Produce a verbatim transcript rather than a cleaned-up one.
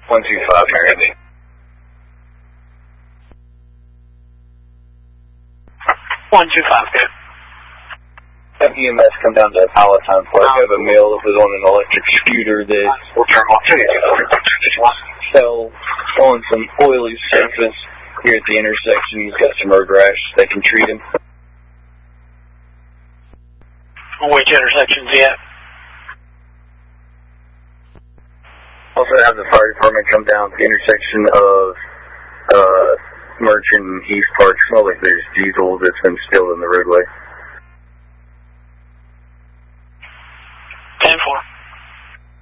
one two five, Mary. one two five, good. Have E M S come down to Palatine Park. I have a male that was on an electric scooter that We'll turn off two. fell on some oily surface here at the intersection. He's got some road rash. They can treat him. Which intersection's he at? Also have the fire department come down to the intersection of uh, Merchant and East Park. Smells like there's diesel that's been spilled in the roadway.